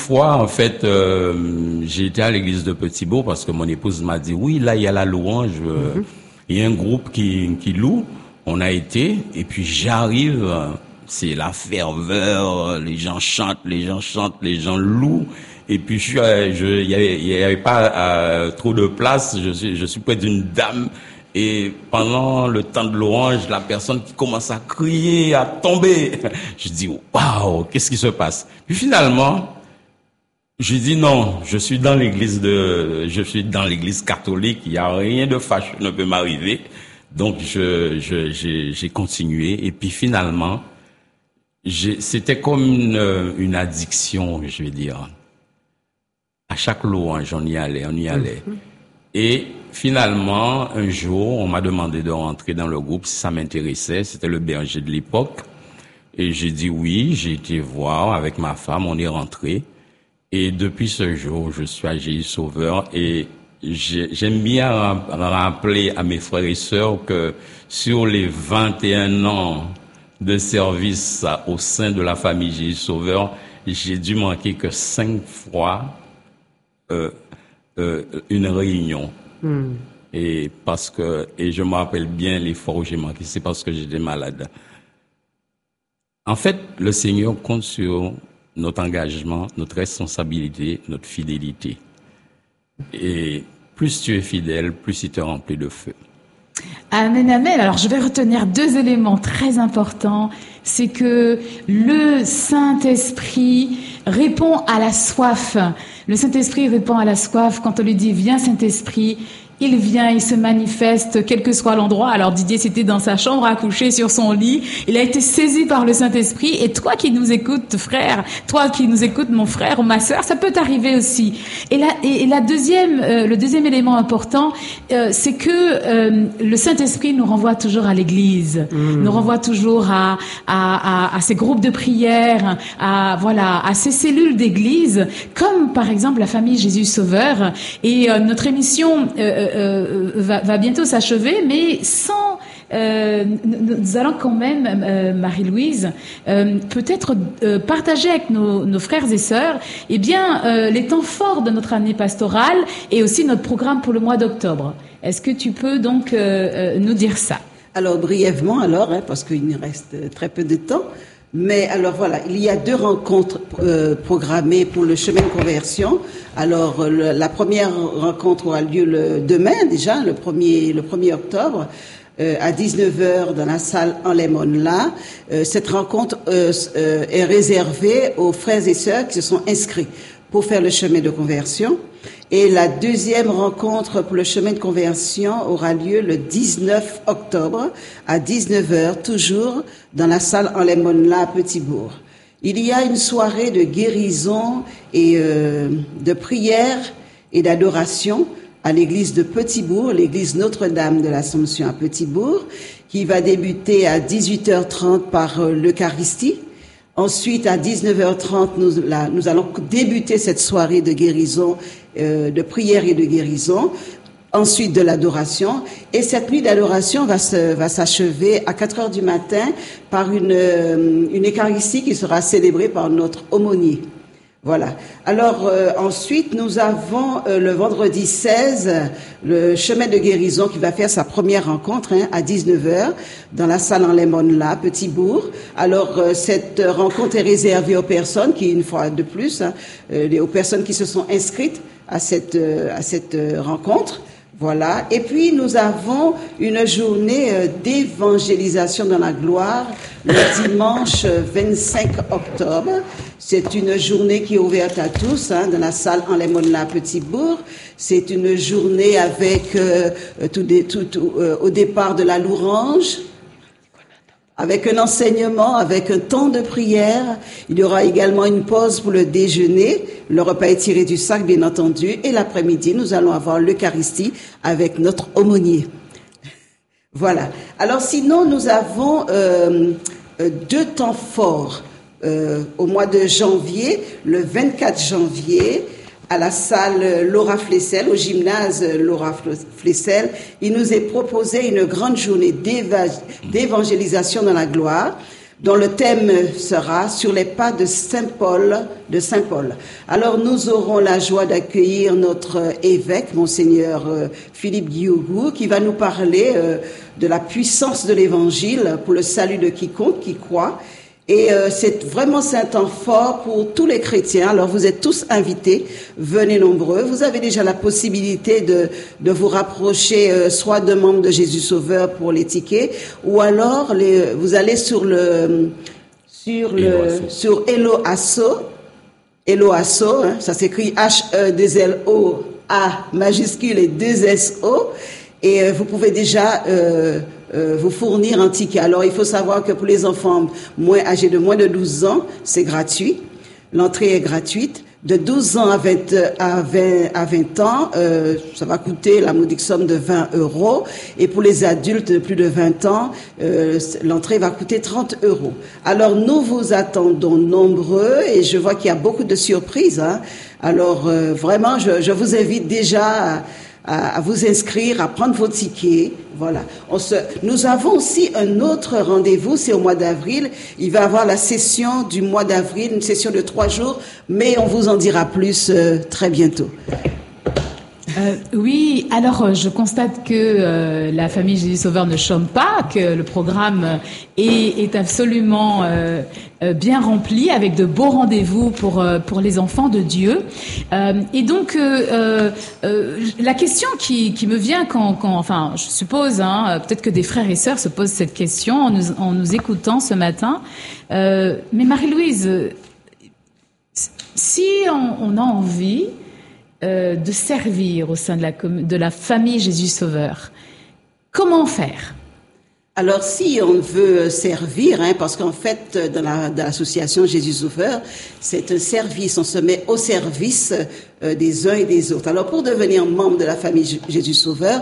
fois, en fait, j'ai été à l'église de Petit-Bourg parce que mon épouse m'a dit, oui, là, il y a la louange, il y a un groupe qui loue. On a été, et puis j'arrive, c'est la ferveur, les gens chantent, les gens louent. Et puis il y avait pas trop de place. Je suis près d'une dame. Et pendant le temps de louange, la personne qui commence à crier, à tomber, je dis waouh, qu'est-ce qui se passe? Puis finalement, je dis non, je suis dans l'église catholique, il y a rien de fâcheux ne peut m'arriver. Donc j'ai continué et puis finalement, c'était comme une addiction, je vais dire. À chaque louange, on y allait. Et finalement, un jour, on m'a demandé de rentrer dans le groupe si ça m'intéressait. C'était le berger de l'époque. Et j'ai dit oui, j'ai été voir avec ma femme, on est rentré. Et depuis ce jour, je suis à GI Sauveur et j'aime bien rappeler à mes frères et sœurs que sur les 21 ans de service au sein de la famille GI Sauveur, j'ai dû manquer que 5 fois une réunion. Et je me rappelle bien les fois où j'ai manqué, c'est parce que j'étais malade. En fait, le Seigneur compte sur notre engagement, notre responsabilité, notre fidélité. Et plus tu es fidèle, plus il te remplit de feu. Amen, amen. Alors, je vais retenir 2 éléments très importants. C'est que le Saint-Esprit répond à la soif. Le Saint-Esprit répond à la soif quand on lui dit « Viens, Saint-Esprit ». Il vient, il se manifeste, quel que soit l'endroit. Alors Didier, c'était dans sa chambre à coucher, sur son lit. Il a été saisi par le Saint-Esprit. Et toi qui nous écoutes, frère, toi qui nous écoutes, mon frère ou ma sœur, ça peut t'arriver aussi. Le deuxième élément important, c'est que le Saint-Esprit nous renvoie toujours à l'Église, nous renvoie toujours à ces groupes de prière, à ces cellules d'Église, comme par exemple la famille Jésus Sauveur. Et notre émission va bientôt s'achever, mais nous allons quand même, Marie-Louise, peut-être partager avec nos frères et sœurs, les temps forts de notre année pastorale et aussi notre programme pour le mois d'octobre. Est-ce que tu peux donc nous dire ça? Alors brièvement, parce qu'il nous reste très peu de temps. Mais alors voilà, il y a 2 rencontres programmées pour le chemin de conversion. Alors la première rencontre aura lieu demain déjà, le 1er octobre, à 19h dans la salle Enlemonla. Cette rencontre est réservée aux frères et sœurs qui se sont inscrits pour faire le chemin de conversion. Et la deuxième rencontre pour le chemin de conversion aura lieu le 19 octobre à 19h, toujours dans la salle Enlemonla à Petit-Bourg. Il y a une soirée de guérison et de prière et d'adoration à l'église de Petit-Bourg, l'église Notre-Dame de l'Assomption à Petit-Bourg, qui va débuter à 18h30 par l'Eucharistie. Ensuite, à 19h30, nous allons débuter cette soirée de guérison, de prière et de guérison. Ensuite, de l'adoration. Et cette nuit d'adoration va s'achever à 4h du matin par une Eucharistie qui sera célébrée par notre aumônier. Voilà. Alors ensuite, nous avons le vendredi 16 le chemin de guérison qui va faire sa première rencontre à 19h dans la salle Enlemonla, Petit-Bourg. Alors cette rencontre est réservée aux personnes qui, une fois de plus, aux personnes qui se sont inscrites à cette rencontre. Voilà. Et puis, nous avons une journée d'évangélisation dans la gloire le dimanche 25 octobre. C'est une journée qui est ouverte à tous, dans la salle Enlemonla Petit-Bourg. C'est une journée avec au départ de la louange, avec un enseignement, avec un temps de prière. Il y aura également une pause pour le déjeuner. Le repas est tiré du sac, bien entendu. Et l'après-midi, nous allons avoir l'Eucharistie avec notre aumônier. Voilà. Alors sinon, nous avons 2 temps forts au mois de janvier, le 24 janvier, à la salle Laura Flessel, au gymnase Laura Flessel. Il nous est proposé une grande journée d'évangélisation dans la gloire. dont le thème sera sur les pas de Saint Paul. Alors nous aurons la joie d'accueillir notre évêque, Monseigneur Philippe Guiougou, qui va nous parler de la puissance de l'Évangile pour le salut de quiconque qui croit. Et c'est un temps fort pour tous les chrétiens. Alors vous êtes tous invités, venez nombreux. Vous avez déjà la possibilité de vous rapprocher soit de membres de Jésus Sauveur pour les tickets, ou alors vous allez sur Hello Asso. Hello Asso, hein, ça s'écrit H-E-2-L-O-A majuscule et 2-S-O. Et vous pouvez déjà vous fournir un ticket. Alors, il faut savoir que pour les enfants âgés de moins de 12 ans, c'est gratuit. L'entrée est gratuite. De 12 ans à 20 ans, ça va coûter la modique somme de 20 €. Et pour les adultes de plus de 20 ans, l'entrée va coûter 30 €. Alors, nous vous attendons nombreux et je vois qu'il y a beaucoup de surprises, hein. Alors, vraiment, je vous invite déjà à vous inscrire, à prendre vos tickets. Voilà. Nous avons aussi un autre rendez-vous, c'est au mois d'avril. Il va y avoir la session du mois d'avril, une session de 3 jours, mais on vous en dira plus très bientôt. Oui, alors je constate que la famille Jésus Sauveur ne chôme pas, que le programme est absolument bien rempli avec de beaux rendez-vous pour les enfants de Dieu. Et donc la question qui me vient enfin je suppose, hein, peut-être que des frères et sœurs se posent cette question en nous écoutant ce matin. Mais Marie-Louise, si on a envie de servir au sein de la famille Jésus Sauveur, comment faire? Alors, si on veut servir, hein, parce qu'en fait, dans l'association Jésus Sauveur, c'est un service, on se met au service des uns et des autres. Alors, pour devenir membre de la famille Jésus Sauveur,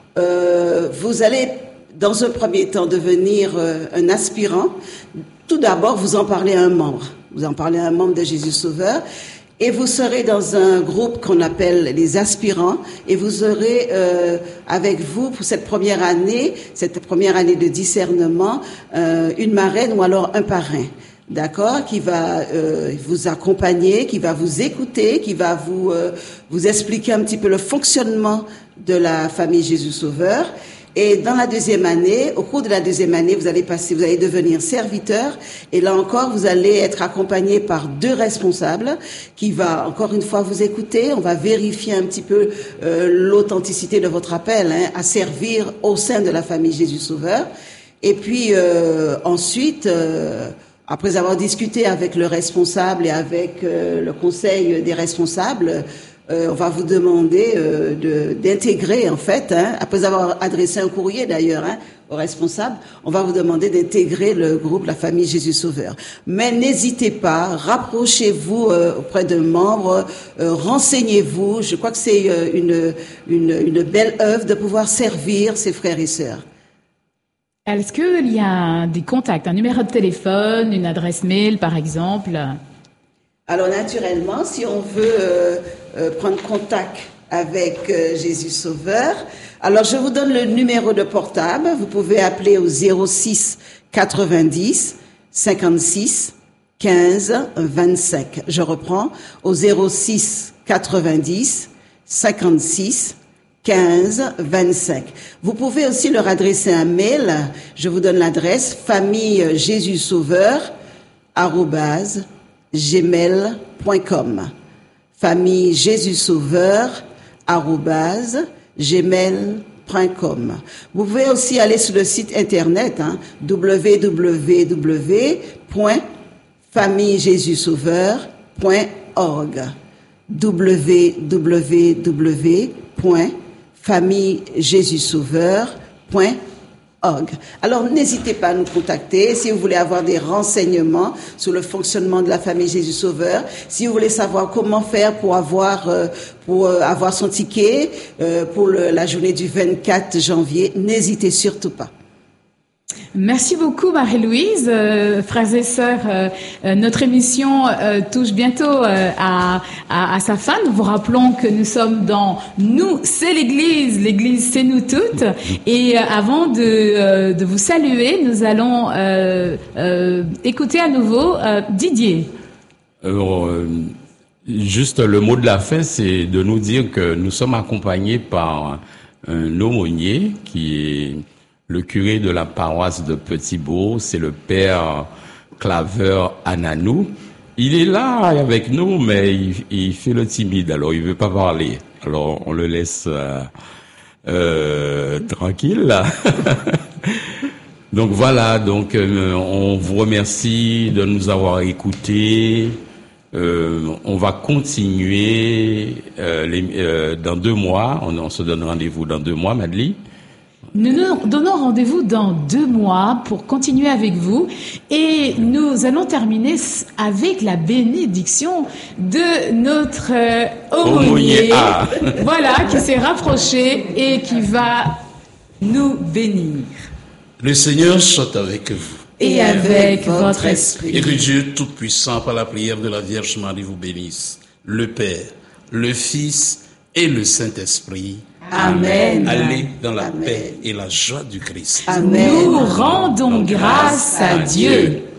vous allez, dans un premier temps, devenir un aspirant. Tout d'abord, vous en parlez à un membre. Vous en parlez à un membre de Jésus Sauveur. Et vous serez dans un groupe qu'on appelle les aspirants, et vous aurez avec vous pour cette première année de discernement, une marraine ou alors un parrain, d'accord, qui va vous accompagner, qui va vous écouter, qui va vous expliquer un petit peu le fonctionnement de la famille Jésus Sauveur. Et dans la deuxième année, au cours de la deuxième année, vous allez devenir serviteur. Et là encore, vous allez être accompagné par 2 responsables qui va encore une fois vous écouter. On va vérifier un petit peu l'authenticité de votre appel, hein, à servir au sein de la famille Jésus Sauveur. Et puis ensuite, après avoir discuté avec le responsable et avec le conseil des responsables, on va vous demander d'intégrer, en fait, hein, après avoir adressé un courrier d'ailleurs, hein, au responsable, on va vous demander d'intégrer le groupe La Famille Jésus Sauveur. Mais n'hésitez pas, rapprochez-vous auprès de membres, renseignez-vous. Je crois que c'est une belle œuvre de pouvoir servir ses frères et sœurs. Est-ce qu'il y a des contacts, un numéro de téléphone, une adresse mail par exemple? Alors naturellement, si on veut prendre contact avec Jésus Sauveur, alors je vous donne le numéro de portable. Vous pouvez appeler au 06 90 56 15 25. Je reprends, au 06 90 56 15 25. Vous pouvez aussi leur adresser un mail. Je vous donne l'adresse famillejesussauveur@gmail.com. famillejesussauveur@gmail.com. Vous pouvez aussi aller sur le site internet, hein, www.famillejesussauveur.org. www.famillejesussauveur.org. Alors, n'hésitez pas à nous contacter si vous voulez avoir des renseignements sur le fonctionnement de la famille Jésus Sauveur, si vous voulez savoir comment faire pour avoir son ticket pour la journée du 24 janvier, n'hésitez surtout pas. Merci beaucoup Marie-Louise. Frères et sœurs, notre émission touche bientôt à sa fin. Nous vous rappelons que nous sommes dans Nous, c'est l'Église c'est nous toutes. Et avant de vous saluer, nous allons écouter à nouveau Didier. Juste le mot de la fin, c'est de nous dire que nous sommes accompagnés par un aumônier qui est le curé de la paroisse de Petit-Bourg, c'est le père Claveur Ananou. Il est là avec nous, mais il fait le timide, alors il veut pas parler. Alors on le laisse tranquille. Là. Donc voilà, on vous remercie de nous avoir écoutés. On va continuer dans 2 mois. On se donne rendez-vous dans 2 mois, Madeleine. Nous nous donnons rendez-vous dans 2 mois pour continuer avec vous et nous allons terminer avec la bénédiction de notre aumônier, voilà, qui s'est rapproché et qui va nous bénir. Le Seigneur soit avec vous. Et avec votre esprit. Et que Dieu Tout-Puissant, par la prière de la Vierge Marie, vous bénisse, le Père, le Fils et le Saint-Esprit. Amen. Allez dans la paix et la joie du Christ. Amen. Nous rendons grâce à Dieu.